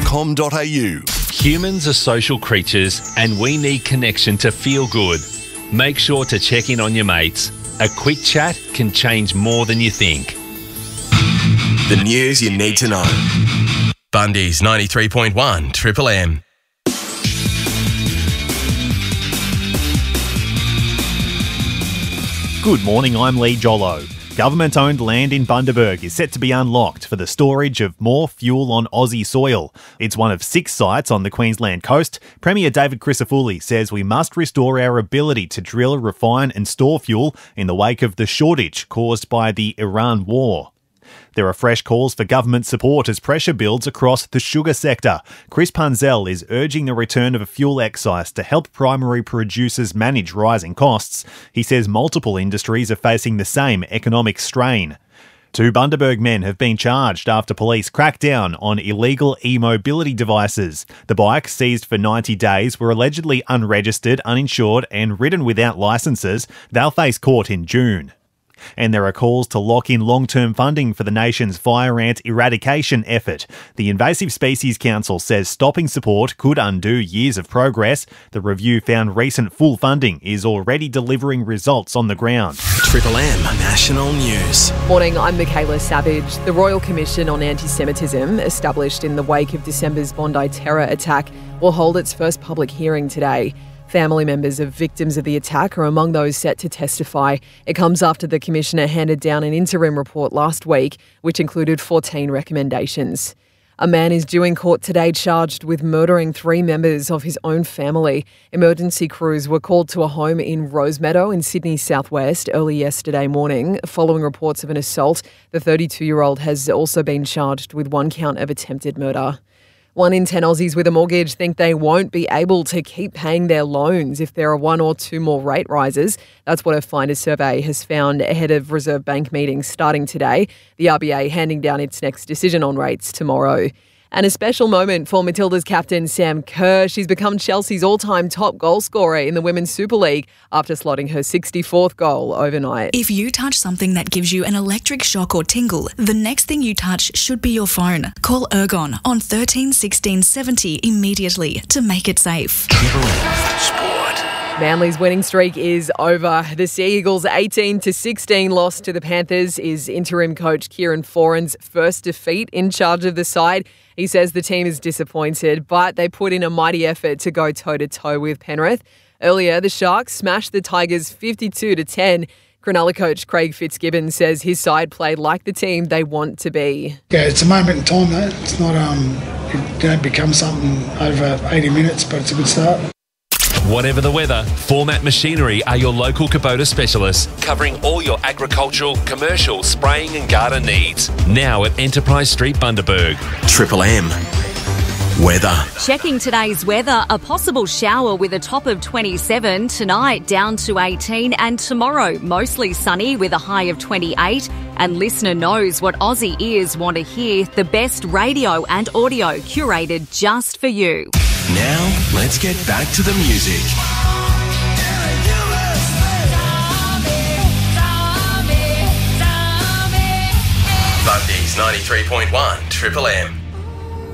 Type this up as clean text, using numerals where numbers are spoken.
bundy's.com.au. Humans are social creatures and we need connection to feel good. Make sure to check in on your mates. A quick chat can change more than you think. The news you need to know. Bundy's 93.1 Triple M. Good morning, I'm Lee Jollo. Government-owned land in Bundaberg is set to be unlocked for the storage of more fuel on Aussie soil. It's one of 6 sites on the Queensland coast. Premier David Crisafulli says we must restore our ability to drill, refine and store fuel in the wake of the shortage caused by the Iran war. There are fresh calls for government support as pressure builds across the sugar sector. Chris Punzell is urging the return of a fuel excise to help primary producers manage rising costs. He says multiple industries are facing the same economic strain. 2 Bundaberg men have been charged after police cracked down on illegal e-mobility devices. The bikes, seized for 90 days, were allegedly unregistered, uninsured and ridden without licences. They'll face court in June. And there are calls to lock in long-term funding for the nation's fire ant eradication effort. The Invasive Species Council says stopping support could undo years of progress. The review found recent full funding is already delivering results on the ground. Triple M National News. Morning, I'm Michaela Savage. The Royal Commission on Anti-Semitism, established in the wake of December's Bondi terror attack, will hold its first public hearing today. Family members of victims of the attack are among those set to testify. It comes after the Commissioner handed down an interim report last week, which included 14 recommendations. A man is due in court today charged with murdering 3 members of his own family. Emergency crews were called to a home in Rosemeadow in Sydney's southwest early yesterday morning. Following reports of an assault, the 32-year-old has also been charged with 1 count of attempted murder. 1 in 10 Aussies with a mortgage think they won't be able to keep paying their loans if there are 1 or 2 more rate rises. That's what a Finder survey has found ahead of Reserve Bank meetings starting today. The RBA handing down its next decision on rates tomorrow. And a special moment for Matilda's captain, Sam Kerr. She's become Chelsea's all-time top goal scorer in the Women's Super League after slotting her 64th goal overnight. If you touch something that gives you an electric shock or tingle, the next thing you touch should be your phone. Call Ergon on 13 16 70 immediately to make it safe. Triple M Sport. Manly's winning streak is over. The Sea Eagles' 18-16 loss to the Panthers is interim coach Kieran Foran's first defeat in charge of the side. He says the team is disappointed, but they put in a mighty effort to go toe-to-toe with Penrith. Earlier, the Sharks smashed the Tigers 52-10. Cronulla coach Craig Fitzgibbon says his side played like the team they want to be. Yeah, it's a moment in time, though. It's not, it don't become something over 80 minutes, but it's a good start. Whatever the weather, Format Machinery are your local Kubota specialists, covering all your agricultural, commercial, spraying and garden needs. Now at Enterprise Street, Bundaberg. Triple M weather. Checking today's weather, a possible shower with a top of 27, tonight down to 18 and tomorrow mostly sunny with a high of 28. And listener knows what Aussie ears want to hear, the best radio and audio curated just for you. Now, let's get back to the music. Bundy's 93.1 Triple M.